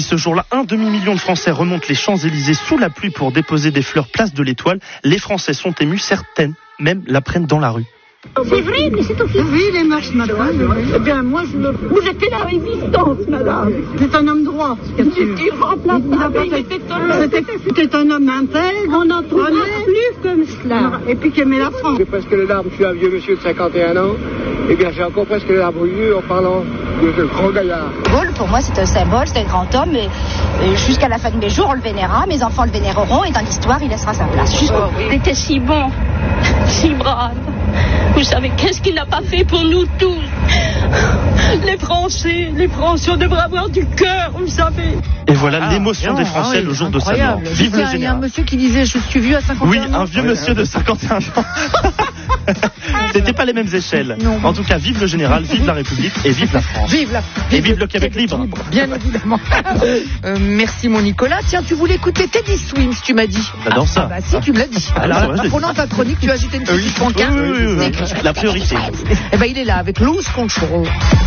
ce jour-là, un demi-million de Français remontent les Champs-Élysées sous la pluie pour déposer des fleurs place de l'Étoile. Les Français sont émus, certaines même la prennent dans la rue. C'est vrai, mais c'est officiel. Oui, les mœurs, madame. Eh bien, moi, vous êtes la résistance, madame. C'est un homme droit. C'était remplaçable. C'était un homme intègre. On n'en trouvera plus comme cela. Et puis qui aimait la France. J'ai presque les larmes, je suis un vieux monsieur de 51 ans. Eh bien, j'ai encore presque les larmes aux yeux en parlant de grand gaillard. De Gaulle, pour moi, c'est un symbole, c'est un grand homme. Et jusqu'à la fin de mes jours, on le vénérera. Mes enfants le vénéreront. Et dans l'histoire, il laissera sa place. Il était si bon, si brave. Vous savez, qu'est-ce qu'il n'a pas fait pour nous tous? Les Français, on devrait avoir du cœur, vous savez. Et voilà l'émotion des Français le jour de sa mort. Vive le général. Il y a un monsieur qui disait, je suis vieux à 51 ans. Oui, un vieux monsieur de 51 ans. C'était pas les mêmes échelles. Non. En tout cas, vive le général, vive la République et vive la France. Et vive le Québec libre. Bien évidemment. Merci mon Nicolas. Tiens, tu voulais écouter Teddy Swims, tu m'as dit. J'adore ça. Bah si, tu me l'as dit. Alors, pendant ta chronique, tu as ajouté une petite pancarte. Oui. La priorité. Eh ben, il est là avec Loose Control.